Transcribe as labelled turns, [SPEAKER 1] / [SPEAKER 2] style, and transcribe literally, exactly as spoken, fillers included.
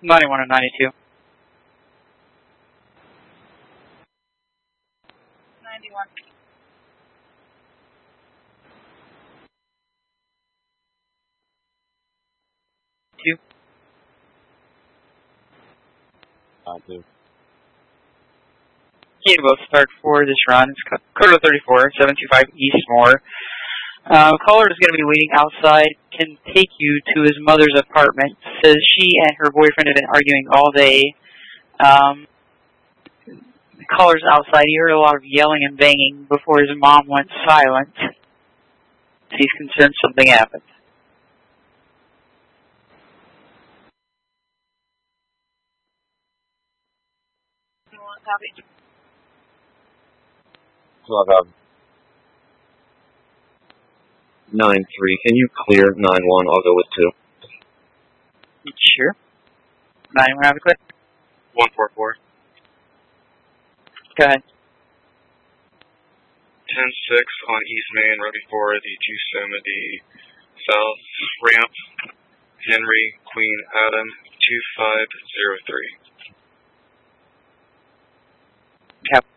[SPEAKER 1] ninety-one and ninety-two.
[SPEAKER 2] ninety-one.
[SPEAKER 1] Two.
[SPEAKER 3] Uh, two.
[SPEAKER 1] Okay, both start for this run. It's Code thirty-four, seven two five Eastmore. Uh, caller is going to be waiting outside, can take you to his mother's apartment. Says she and her boyfriend have been arguing all day. Um, the caller's outside. He heard a lot of yelling and banging before his mom went silent. He's concerned something happened.
[SPEAKER 2] Copy.
[SPEAKER 3] twelve, um, nine three. Can you clear nine one? I'll go with two.
[SPEAKER 1] Sure. nine one, have a click.
[SPEAKER 4] one four four.
[SPEAKER 1] Go ahead.
[SPEAKER 4] ten six on East Main, right before the Yosemite South ramp. Henry, Queen Adam, two five zero three.
[SPEAKER 1] Cap.